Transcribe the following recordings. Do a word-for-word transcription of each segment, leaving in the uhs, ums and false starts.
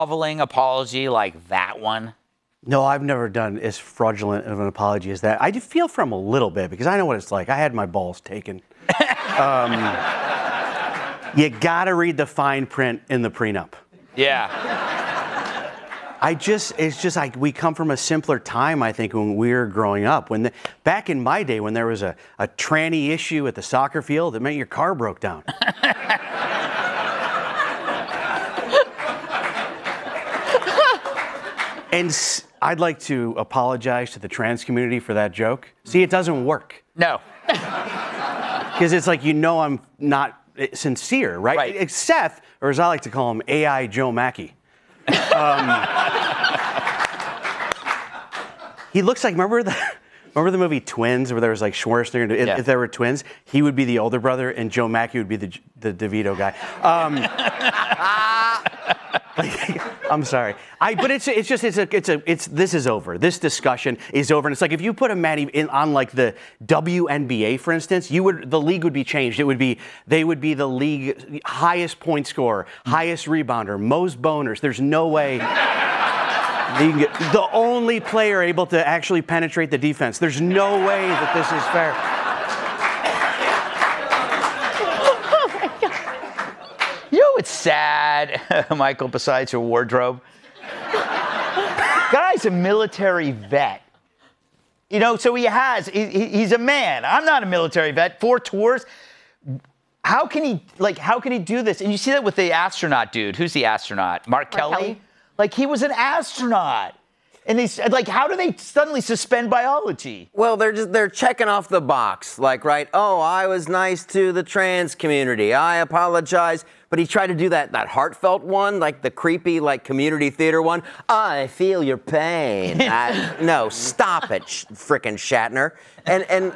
groveling apology like that one? No, I've never done as fraudulent of an apology as that. I do feel for him a little bit because I know what it's like. I had my balls taken. um, you got to read the fine print in the prenup. Yeah. I just, it's just like we come from a simpler time, I think, when we were growing up. When the, back in my day, when there was a, a tranny issue at the soccer field, it meant your car broke down. And I'd like to apologize to the trans community for that joke. See, it doesn't work. No. Because it's like, you know I'm not sincere, right? Right. It's Seth, or as I like to call him, A I Joe Mackey. Um, he looks like, remember the, remember the movie Twins, where there was like Schwarzenegger, if, yeah. if there were twins, he would be the older brother and Joe Mackey would be the, the DeVito guy. Um, like, I'm sorry. I, but it's it's just it's a it's a it's this is over. This discussion is over, and it's like if you put a Matty in on like the W N B A, for instance, you would the league would be changed. It would be they would be the league highest point scorer, highest rebounder, most boners. There's no way. You can get, the only player able to actually penetrate the defense. There's no way that this is fair. You know what's sad, Michael, besides your wardrobe? Guy's a military vet. You know, so he has, he, he's a man. I'm not a military vet. Four tours. How can he, like, how can he do this? And you see that with the astronaut dude. Who's the astronaut? Mark, Mark Kelly? Kelly? Like, he was an astronaut. And he's like, how do they suddenly suspend biology? Well, they're just they're checking off the box, like, right? Oh, I was nice to the trans community. I apologize. But he tried to do that that heartfelt one, like the creepy, like community theater one. I feel your pain. I, no, stop it, sh- frickin' Shatner. And and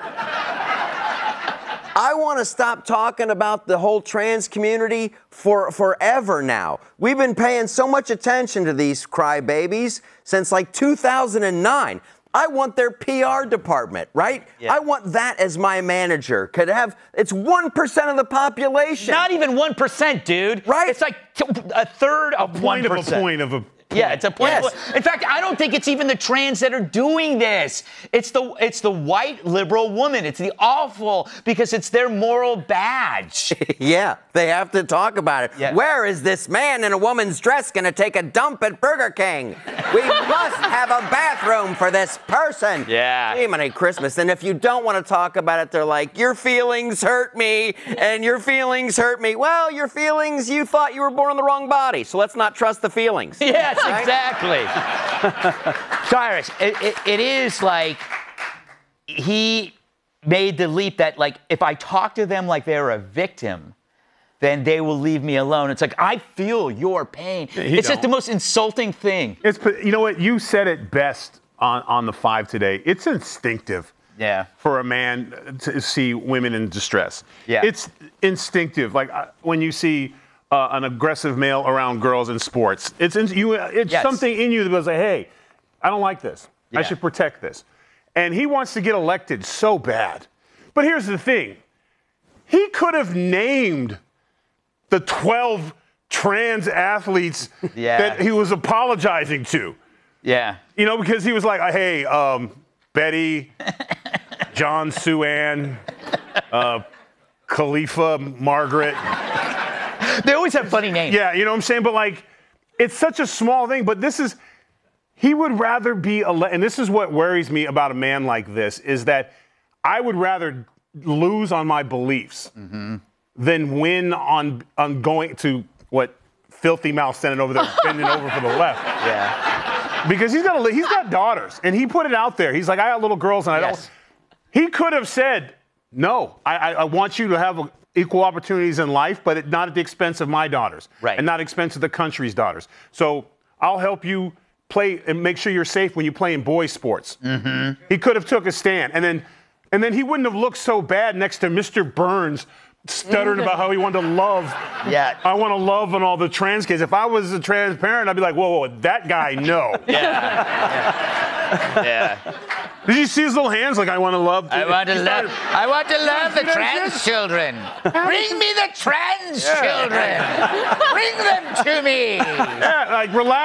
I want to stop talking about the whole trans community for forever now. We've been paying so much attention to these crybabies since like two thousand nine. I want their P R department, right? Yeah. I want that as my manager. Could have, it's one percent of the population. Not even one percent, dude. Right? It's like t- a third of a point one percent. of a point of a point. Yeah, it's a point. Yes. Of, in fact, I don't think it's even the trans that are doing this. It's the it's the white liberal woman. It's the awful, because it's their moral badge. Yeah, they have to talk about it. Yeah. Where is this man in a woman's dress going to take a dump at Burger King? We must have a bathroom for this person. Yeah. Jiminy Christmas. And if you don't want to talk about it, they're like, your feelings hurt me, and your feelings hurt me. Well, your feelings, you thought you were born in the wrong body, so let's not trust the feelings. Yes, right? Exactly. Cyrus, it, it, it is like he made the leap that, like, if I talk to them like they're a victim, then they will leave me alone. It's like, I feel your pain. He it's don't. just the most insulting thing. It's, you know what? You said it best on, on the five today. It's instinctive. Yeah. For a man to see women in distress. Yeah. It's instinctive. Like uh, when you see uh, an aggressive male around girls in sports, it's in, you. It's Yes. something in you that goes like, hey, I don't like this. Yeah. I should protect this. And he wants to get elected so bad. But here's the thing. He could have named the twelve trans athletes Yeah. that he was apologizing to. Yeah. You know, because he was like, hey, um, Betty, John Suan, uh, Khalifa, Margaret. They always have funny names. Yeah, you know what I'm saying? But, like, it's such a small thing. But this is, he would rather be, ele- and this is what worries me about a man like this, is that I would rather lose on my beliefs mm-hmm. than win on on going to what Filthy Mouth sending over there, bending over for the left. Yeah. Because he's got a, he's got daughters, and he put it out there. He's like, I got little girls, and I Yes. don't. He could have said, no, I, I, I want you to have equal opportunities in life, but it, not at the expense of my daughters, right. and not at the expense of the country's daughters. So I'll help you play and make sure you're safe when you play in boys' sports. Mm-hmm. He could have took a stand, and then and then he wouldn't have looked so bad next to Mister Burns, stuttering about how he wanted to love. Yeah. I want to love on all the trans kids. If I was a trans parent, I'd be like, whoa, whoa, that guy, no. Yeah. Yeah. yeah. Did you see his little hands? Like, I want to love. I want to He love. started- I want to love the See that trans shit? children. Bring me the trans children. Bring them to me. Yeah, like relax.